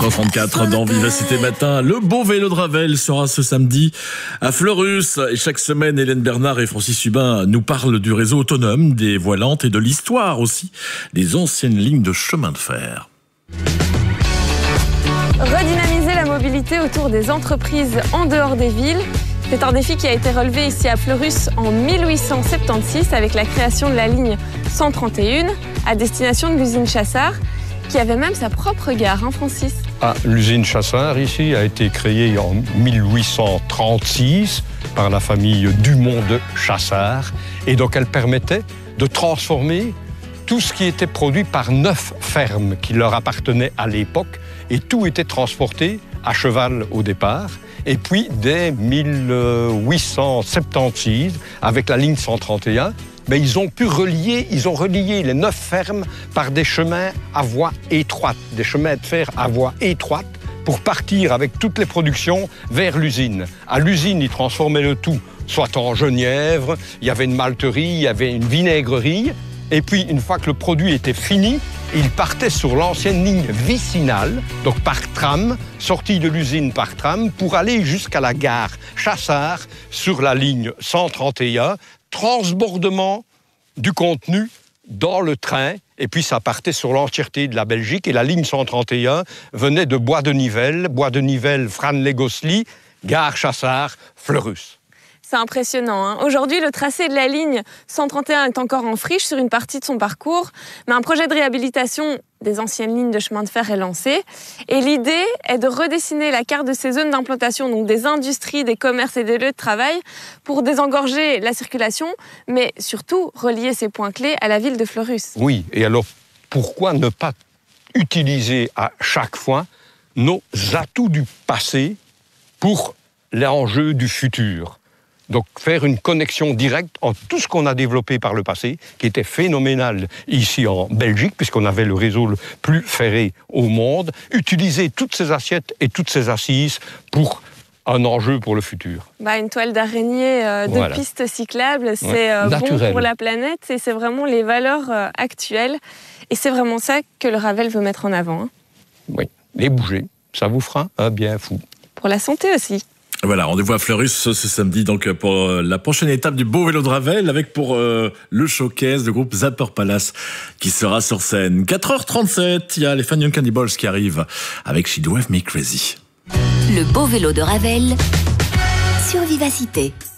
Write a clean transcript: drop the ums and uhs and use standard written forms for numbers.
4h34 dans Vivacité Matin. Le beau vélo de Ravel sera ce samedi à Fleurus. Et chaque semaine, Hélène Bernard et Francis Hubin nous parlent du réseau autonome, des voies lentes et de l'histoire aussi des anciennes lignes de chemin de fer. Redynamiser la mobilité autour des entreprises en dehors des villes. C'est un défi qui a été relevé ici à Fleurus en 1876 avec la création de la ligne 131 à destination de l'usine Chassard, qui avait même sa propre gare, hein Francis? L'usine Chassard ici a été créée en 1836 par la famille Dumont de Chassard. Et donc elle permettait de transformer tout ce qui était produit par 9 fermes qui leur appartenaient à l'époque. Et tout était transporté à cheval au départ. Et puis, dès 1876, avec la ligne 131, ils ont relié les 9 fermes par des chemins à voie étroite, des chemins de fer à voie étroite, pour partir avec toutes les productions vers l'usine. À l'usine, ils transformaient le tout, soit en genièvre, il y avait une malterie, il y avait une vinaigrerie. Et puis, une fois que le produit était fini, il partait sur l'ancienne ligne vicinale, donc par tram, sortie de l'usine par tram, pour aller jusqu'à la gare Chassard sur la ligne 131, transbordement du contenu dans le train, et puis ça partait sur l'entièreté de la Belgique, et la ligne 131 venait de Bois-de-Nivelle, Fran-les-Gosselin, gare Chassard, Fleurus. C'est impressionnant, hein. Aujourd'hui, le tracé de la ligne 131 est encore en friche sur une partie de son parcours, mais un projet de réhabilitation des anciennes lignes de chemin de fer est lancé. Et l'idée est de redessiner la carte de ces zones d'implantation, donc des industries, des commerces et des lieux de travail, pour désengorger la circulation, mais surtout relier ces points clés à la ville de Fleurus. Oui, et alors pourquoi ne pas utiliser à chaque fois nos atouts du passé pour l'enjeu du futur? Donc faire une connexion directe entre tout ce qu'on a développé par le passé, qui était phénoménal ici en Belgique, puisqu'on avait le réseau le plus ferré au monde, utiliser toutes ces assiettes et toutes ces assises pour un enjeu pour le futur. Une toile d'araignée de pistes cyclables, c'est bon pour la planète et c'est vraiment les valeurs actuelles. Et c'est vraiment ça que le Ravel veut mettre en avant. Hein. Oui, les bouger, ça vous fera un bien fou. Pour la santé aussi. Voilà, rendez-vous à Fleurus ce samedi donc pour la prochaine étape du beau vélo de Ravel avec pour le showcase, le groupe Zapper Palace qui sera sur scène. 4h37, il y a les Fun Young Cannibals qui arrivent avec She Drive Me Crazy. Le beau vélo de Ravel sur Vivacité.